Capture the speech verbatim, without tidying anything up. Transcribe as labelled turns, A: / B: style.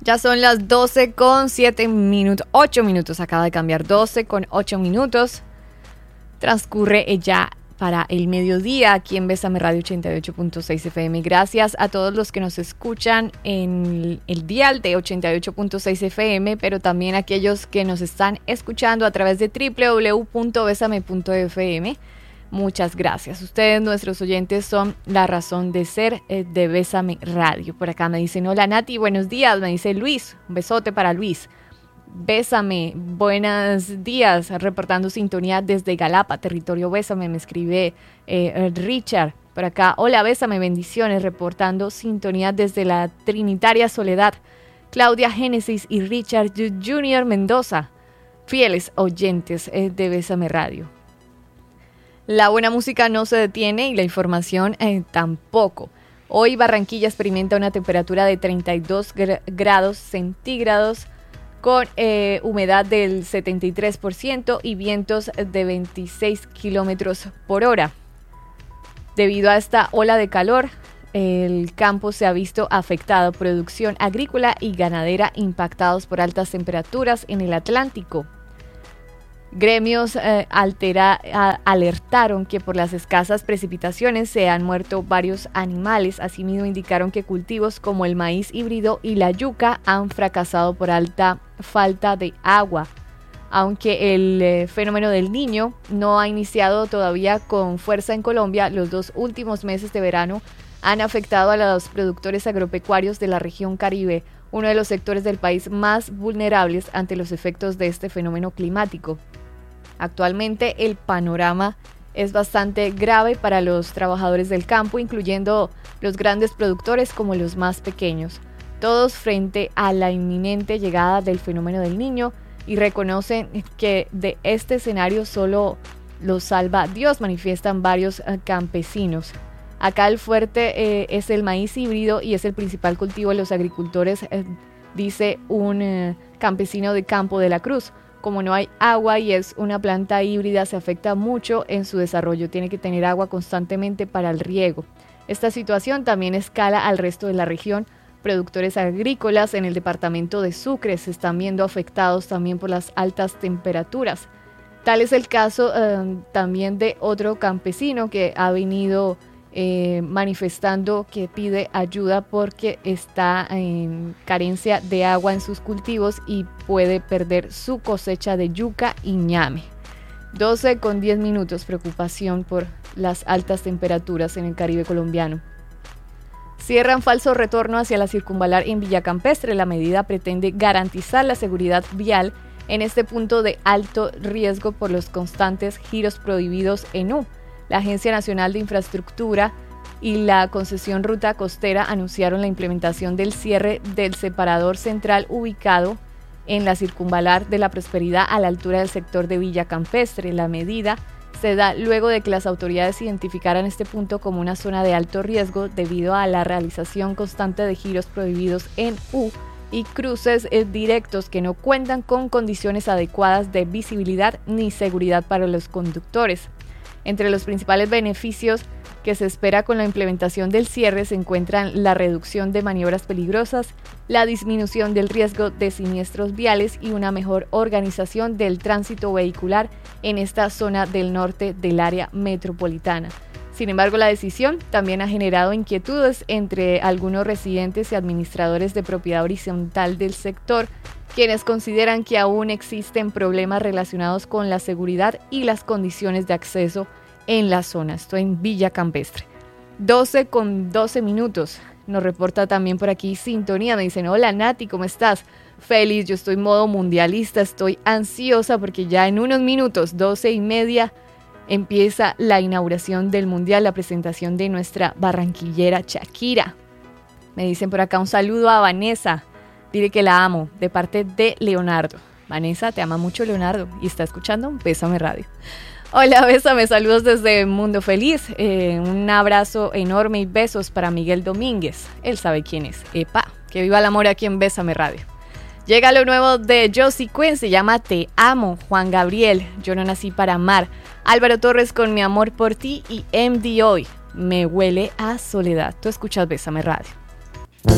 A: Ya son las doce con siete minutos, ocho minutos, acaba de cambiar, doce con ocho minutos. Transcurre ya para el mediodía aquí en Bésame Radio ochenta y ocho punto seis F M. Gracias a todos los que nos escuchan en el dial de ochenta y ocho punto seis F M, pero también a aquellos que nos están escuchando a través de doble u doble u doble u punto besame punto F M. Muchas gracias. Ustedes, nuestros oyentes, son la razón de ser eh, de Bésame Radio. Por acá me dicen, hola Nati, buenos días. Me dice Luis, un besote para Luis. Bésame, buenos días, reportando sintonía desde Galapa, territorio Bésame, me escribe eh, Richard. Por acá, hola Bésame, bendiciones, reportando sintonía desde la Trinitaria Soledad. Claudia Génesis y Richard Junior Mendoza, fieles oyentes eh, de Bésame Radio. La buena música no se detiene y la información eh, tampoco. Hoy Barranquilla experimenta una temperatura de treinta y dos gra- grados centígrados con eh, humedad del setenta y tres por ciento y vientos de veintiséis kilómetros por hora. Debido a esta ola de calor, el campo se ha visto afectado, producción agrícola y ganadera impactados por altas temperaturas en el Atlántico. Gremios eh, altera, a, alertaron que por las escasas precipitaciones se han muerto varios animales. Asimismo indicaron que cultivos como el maíz híbrido y la yuca han fracasado por alta falta de agua. Aunque el eh, fenómeno del Niño no ha iniciado todavía con fuerza en Colombia, los dos últimos meses de verano han afectado a los productores agropecuarios de la región Caribe, uno de los sectores del país más vulnerables ante los efectos de este fenómeno climático. Actualmente el panorama es bastante grave para los trabajadores del campo, incluyendo los grandes productores como los más pequeños, todos frente a la inminente llegada del fenómeno del Niño, y reconocen que de este escenario solo los salva Dios, manifiestan varios uh, campesinos. Acá el fuerte eh, es el maíz híbrido y es el principal cultivo de los agricultores, eh, dice un eh, campesino de Campo de la Cruz. Como no hay agua y es una planta híbrida, se afecta mucho en su desarrollo. Tiene que tener agua constantemente para el riego. Esta situación también escala al resto de la región. Productores agrícolas en el departamento de Sucre se están viendo afectados también por las altas temperaturas. Tal es el caso eh, también de otro campesino que ha venido eh, manifestando que pide ayuda porque está en carencia de agua en sus cultivos y puede perder su cosecha de yuca y ñame. doce con diez minutos, preocupación por las altas temperaturas en el Caribe colombiano. Cierran falso retorno hacia la circunvalar en Villa Campestre. La medida pretende garantizar la seguridad vial en este punto de alto riesgo por los constantes giros prohibidos en U. La Agencia Nacional de Infraestructura y la concesión Ruta Costera anunciaron la implementación del cierre del separador central ubicado en la circunvalar de la Prosperidad a la altura del sector de Villa Campestre. La medida se da luego de que las autoridades identificaran este punto como una zona de alto riesgo debido a la realización constante de giros prohibidos en U y cruces eh, directos que no cuentan con condiciones adecuadas de visibilidad ni seguridad para los conductores. Entre los principales beneficios que se espera con la implementación del cierre se encuentran la reducción de maniobras peligrosas, la disminución del riesgo de siniestros viales y una mejor organización del tránsito vehicular en esta zona del norte del área metropolitana. Sin embargo, la decisión también ha generado inquietudes entre algunos residentes y administradores de propiedad horizontal del sector, quienes consideran que aún existen problemas relacionados con la seguridad y las condiciones de acceso en la zona. Estoy en Villa Campestre. doce con doce minutos. Nos reporta también por aquí Sintonía. Me dicen, hola Nati, ¿cómo estás? Feliz, yo estoy en modo mundialista, estoy ansiosa porque ya en unos minutos, doce y media, empieza la inauguración del Mundial, la presentación de nuestra barranquillera Shakira. Me dicen por acá un saludo a Vanessa. Dile que la amo, de parte de Leonardo. Vanessa, te ama mucho Leonardo y está escuchando Bésame Radio. Hola, Bésame, saludos desde Mundo Feliz. Eh, un abrazo enorme y besos para Miguel Domínguez. Él sabe quién es. Epa, que viva el amor aquí en Bésame Radio. Llega lo nuevo de Josie Quinn, se llama Te Amo. Juan Gabriel, Yo no nací para amar. Álvaro Torres con Mi amor por ti y M D Hoy, Me huele a soledad. Tú escuchas Bésame Radio.